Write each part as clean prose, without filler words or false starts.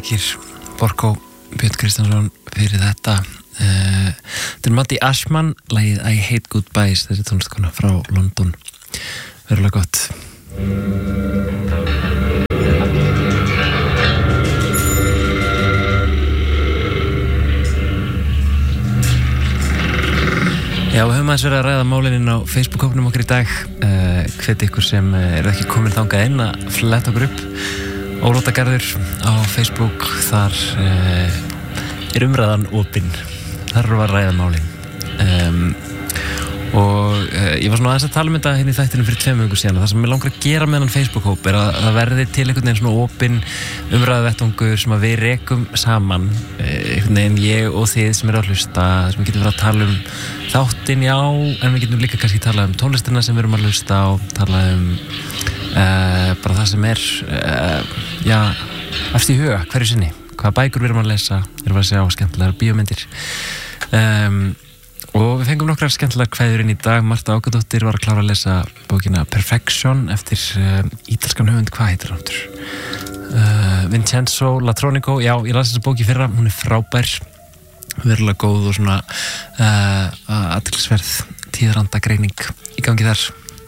þakkir Borgó Björn Kristjánsson fyrir þetta. Þetta Maddie Ashman, lagið I Hate Goodbyes, þessi tónlistakona frá London. Verulega gott. Já, við höfum aðeins verið að ræða málinin á Facebook-hópnum okkar í dag. Hvet ykkur sem ekki komin þangað inn að fletta okkur upp. Óróttagarður á Facebook, þar umræðan opin. Þar var að ræða málin. Ég var svona aðeins að tala um þetta hérna í þættinu fyrir 2 vikum síðan. Það sem ég langar að gera með hann Facebook-hóp er að það verði til einhvern veginn svona opin umræðuvettvangur sem að við rekum saman, einhvern veginn ég og þið sem eru að hlusta, sem við getum verið að tala um þáttinn, já, en við getum líka kannski tala um tónlistina sem við erum að hlusta á, tala um bara það sem er eftir í huga hverju sinni, hvaða bækur við erum að lesa, erum að sjá skemmtilegar bíómyndir. Og við fengum nokkrar skemmtilegar kveðjur inn í dag. Marta Ákadóttir var að klára að lesa bókina Perfection eftir ítalskan höfund, hvað heitir hann aftur? Vincenzo Latronico. Já, ég las þessa bók í fyrra, hún er frábær, verulega góð og svona athyglisverð tíðarandagreining í gangi þar.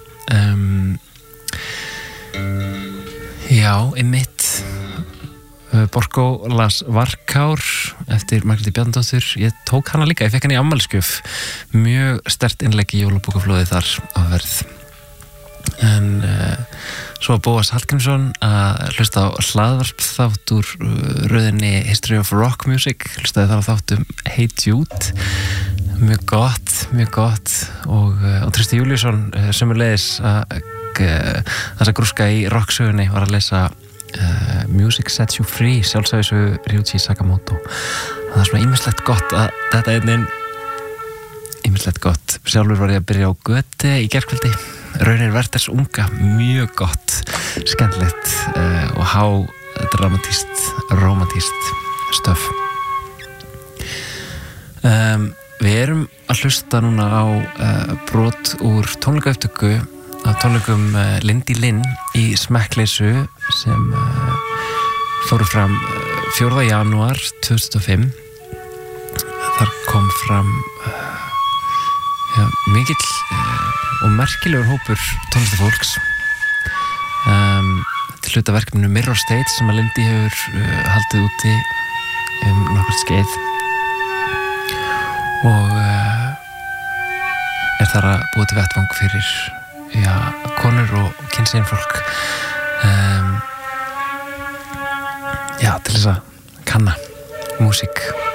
Já, einmitt. Borgó las Varkár eftir Margréti Bjarnadóttur. Ég tók hana líka, ég fekk hana í afmælisgjöf. Mjög sterkt innlegg í jólabókaflóði þar á verð. En svo var Bóas Hallgrímsson að hlusta á hlaðvarp þátt úr röðinni History of Rock Music. Hlustaði þar á þáttum Hey Jude. Mjög gott. Og Trausti Júlíusson sömuleiðis að grúska í rocksögunni var að lesa Music Sets You Free, sjálfsögðu Ryuichi Sakamoto. Það er svona ýmislegt gott að þetta ýmislegt gott. Sjálfur var ég að byrja á Goethe í gærkvöldi, Raunir Werthers unga, mjög gott, skemmtilegt og romantískt stöf. Við erum að hlusta núna á brot úr tónleikaupptöku af tónleikum Lindy Linn í Smekkleysu sem fóru fram 4. janúar 2005. Þar kom fram mikill og merkilegur hópur tónlistafólks. Til hluta verkefninu Mirror Stage sem að Lindy hefur haldið úti nokkurt skeið og er þar að búa til vettvang fyrir konur og kynsegin fólk til þess að kanna músík